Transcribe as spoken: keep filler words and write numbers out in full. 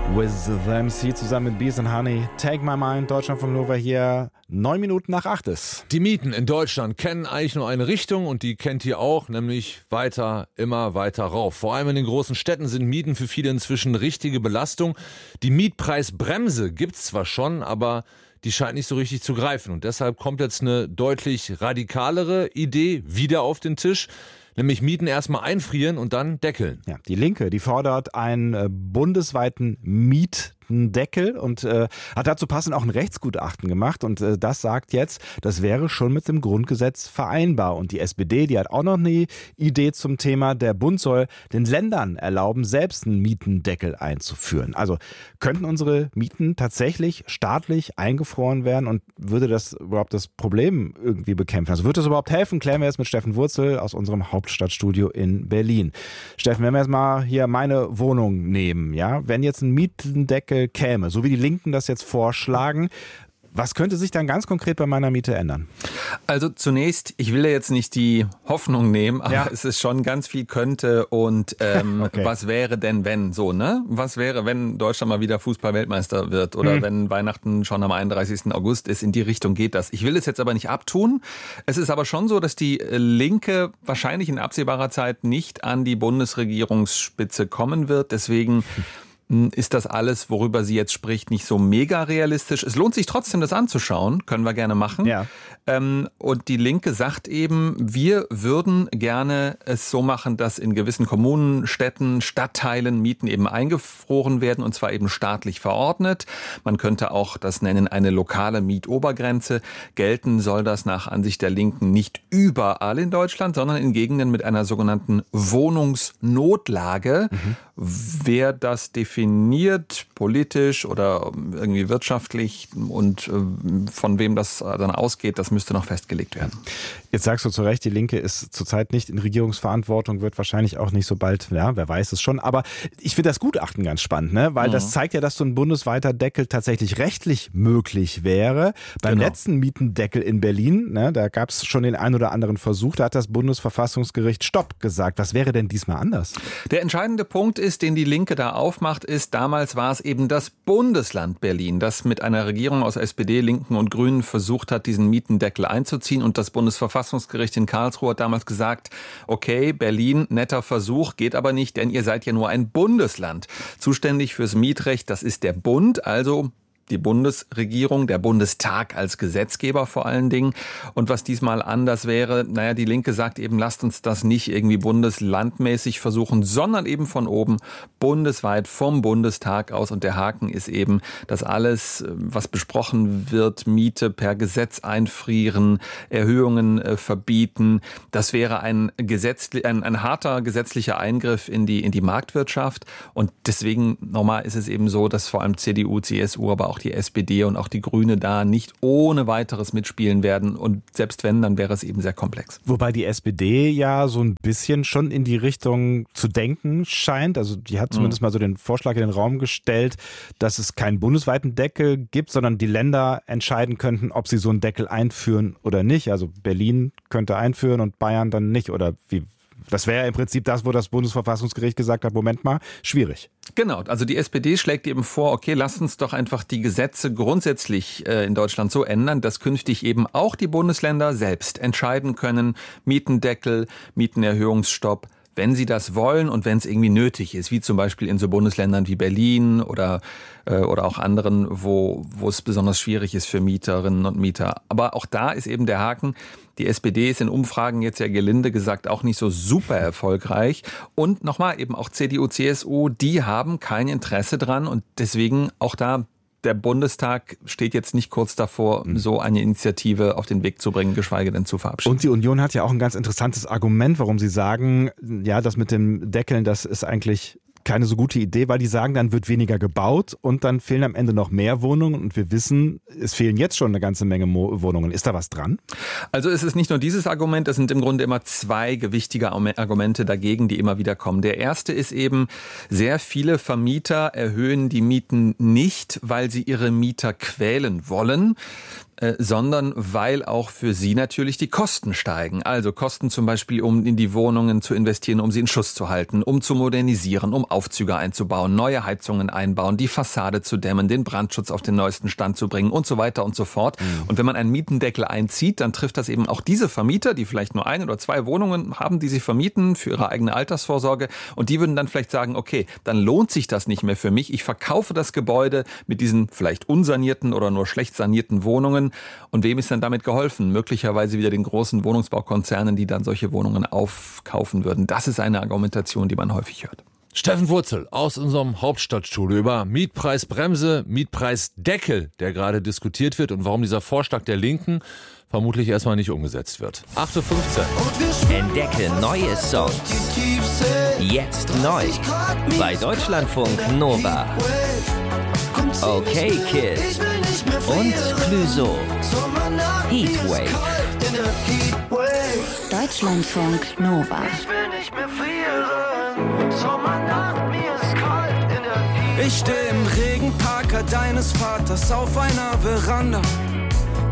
With the M C zusammen mit Bees and Honey. Take My Mind, Deutschlandfunk Nova hier. Neun Minuten nach acht ist. Die Mieten in Deutschland kennen eigentlich nur eine Richtung und die kennt ihr auch, nämlich weiter, immer weiter rauf. Vor allem in den großen Städten sind Mieten für viele inzwischen richtige Belastung. Die Mietpreisbremse gibt's zwar schon, aber die scheint nicht so richtig zu greifen. Und deshalb kommt jetzt eine deutlich radikalere Idee wieder auf den Tisch. Nämlich Mieten erstmal einfrieren und dann deckeln. Ja, die Linke, die fordert einen äh, bundesweiten Mietendeckel und äh, hat dazu passend auch ein Rechtsgutachten gemacht. Und äh, das sagt jetzt, das wäre schon mit dem Grundgesetz vereinbar. Und die S P D, die hat auch noch eine Idee zum Thema. Der Bund soll den Ländern erlauben, selbst einen Mietendeckel einzuführen. Also könnten unsere Mieten tatsächlich staatlich eingefroren werden und würde das überhaupt das Problem irgendwie bekämpfen? Also würde das überhaupt helfen? Klären wir jetzt mit Steffen Wurzel aus unserem Hauptstadtstudio in Berlin. Steffen, wenn wir jetzt mal hier meine Wohnung nehmen, ja, wenn jetzt ein Mietendeckel käme, so wie die Linken das jetzt vorschlagen, was könnte sich dann ganz konkret bei meiner Miete ändern? Also zunächst, ich will ja jetzt nicht die Hoffnung nehmen, aber ja. es ist schon ganz viel könnte und ähm, okay. Was wäre denn, wenn so, ne? Was wäre, wenn Deutschland mal wieder Fußball-Weltmeister wird oder hm. wenn Weihnachten schon am einunddreißigsten August ist? In die Richtung geht das. Ich will es jetzt aber nicht abtun. Es ist aber schon so, dass die Linke wahrscheinlich in absehbarer Zeit nicht an die Bundesregierungsspitze kommen wird. Deswegen ist das alles, worüber sie jetzt spricht, nicht so mega realistisch. Es lohnt sich trotzdem, das anzuschauen. Können wir gerne machen. Ja. Und die Linke sagt eben, wir würden gerne es so machen, dass in gewissen Kommunen, Städten, Stadtteilen Mieten eben eingefroren werden und zwar eben staatlich verordnet. Man könnte auch das nennen, eine lokale Mietobergrenze. Gelten soll das nach Ansicht der Linken nicht überall in Deutschland, sondern in Gegenden mit einer sogenannten Wohnungsnotlage. Mhm. Wer das definiert, politisch oder irgendwie wirtschaftlich und von wem das dann ausgeht, das müsste noch festgelegt werden. Jetzt sagst du zu Recht, die Linke ist zurzeit nicht in Regierungsverantwortung, wird wahrscheinlich auch nicht so bald, ja, wer weiß es schon. Aber ich finde das Gutachten ganz spannend, ne? Weil mhm. das zeigt ja, dass so ein bundesweiter Deckel tatsächlich rechtlich möglich wäre. Beim genau. letzten Mietendeckel in Berlin, ne, da gab es schon den einen oder anderen Versuch, da hat das Bundesverfassungsgericht Stopp gesagt. Was wäre denn diesmal anders? Der entscheidende Punkt ist, den die Linke da aufmacht, ist, damals war es eben das Bundesland Berlin, das mit einer Regierung aus S P D, Linken und Grünen versucht hat, diesen Mietendeckel einzuziehen. Und das Bundesverfassungsgericht in Karlsruhe hat damals gesagt, okay, Berlin, netter Versuch, geht aber nicht, denn ihr seid ja nur ein Bundesland. Zuständig fürs Mietrecht, das ist der Bund, also die Bundesregierung, der Bundestag als Gesetzgeber vor allen Dingen. Und was diesmal anders wäre, naja, die Linke sagt eben, lasst uns das nicht irgendwie bundeslandmäßig versuchen, sondern eben von oben bundesweit vom Bundestag aus. Und der Haken ist eben, dass alles, was besprochen wird, Miete per Gesetz einfrieren, Erhöhungen äh, verbieten, das wäre ein, Gesetz, ein, ein harter gesetzlicher Eingriff in die, in die Marktwirtschaft. Und deswegen, nochmal, ist es eben so, dass vor allem C D U, C S U, aber auch die S P D und auch die Grüne da nicht ohne weiteres mitspielen werden. Und selbst wenn, dann wäre es eben sehr komplex. Wobei die S P D ja so ein bisschen schon in die Richtung zu denken scheint. Also die hat zumindest mhm. mal so den Vorschlag in den Raum gestellt, dass es keinen bundesweiten Deckel gibt, sondern die Länder entscheiden könnten, ob sie so einen Deckel einführen oder nicht. Also Berlin könnte einführen und Bayern dann nicht. Oder wie? Das wäre ja im Prinzip das, wo das Bundesverfassungsgericht gesagt hat, Moment mal, schwierig. Genau, also die S P D schlägt eben vor, okay, lasst uns doch einfach die Gesetze grundsätzlich äh, in Deutschland so ändern, dass künftig eben auch die Bundesländer selbst entscheiden können, Mietendeckel, Mietenerhöhungsstopp, wenn sie das wollen und wenn es irgendwie nötig ist, wie zum Beispiel in so Bundesländern wie Berlin oder äh, oder auch anderen, wo wo es besonders schwierig ist für Mieterinnen und Mieter. Aber auch da ist eben der Haken, die S P D ist in Umfragen jetzt ja gelinde gesagt auch nicht so super erfolgreich. Und nochmal eben auch C D U, C S U, die haben kein Interesse dran und deswegen auch da, der Bundestag steht jetzt nicht kurz davor, so eine Initiative auf den Weg zu bringen, geschweige denn zu verabschieden. Und die Union hat ja auch ein ganz interessantes Argument, warum sie sagen, ja, das mit dem Deckeln, das ist eigentlich keine so gute Idee, weil die sagen, dann wird weniger gebaut und dann fehlen am Ende noch mehr Wohnungen und wir wissen, es fehlen jetzt schon eine ganze Menge Mo- Wohnungen. Ist da was dran? Also es ist nicht nur dieses Argument, es sind im Grunde immer zwei gewichtige Argumente dagegen, die immer wieder kommen. Der erste ist eben, sehr viele Vermieter erhöhen die Mieten nicht, weil sie ihre Mieter quälen wollen. äh, sondern weil auch für sie natürlich die Kosten steigen. Also Kosten zum Beispiel, um in die Wohnungen zu investieren, um sie in Schuss zu halten, um zu modernisieren, um Aufzüge einzubauen, neue Heizungen einbauen, die Fassade zu dämmen, den Brandschutz auf den neuesten Stand zu bringen und so weiter und so fort. Mhm. Und wenn man einen Mietendeckel einzieht, dann trifft das eben auch diese Vermieter, die vielleicht nur ein oder zwei Wohnungen haben, die sie vermieten für ihre eigene Altersvorsorge. Und die würden dann vielleicht sagen, okay, dann lohnt sich das nicht mehr für mich. Ich verkaufe das Gebäude mit diesen vielleicht unsanierten oder nur schlecht sanierten Wohnungen. Und wem ist dann damit geholfen? Möglicherweise wieder den großen Wohnungsbaukonzernen, die dann solche Wohnungen aufkaufen würden. Das ist eine Argumentation, die man häufig hört. Steffen Wurzel aus unserem Hauptstadtstudio über Mietpreisbremse, Mietpreisdeckel, der gerade diskutiert wird und warum dieser Vorschlag der Linken vermutlich erstmal nicht umgesetzt wird. acht Uhr fünfzehn. Entdecke neue Songs. Jetzt neu. Bei Deutschlandfunk Nova. Okay Kid. Und Clouseau. Heatwave. Deutschlandfunk Nova. Ich will nicht mehr frieren. Sommernacht, mir ist kalt in der Heat. Ich stehe im Regenparker deines Vaters auf einer Veranda.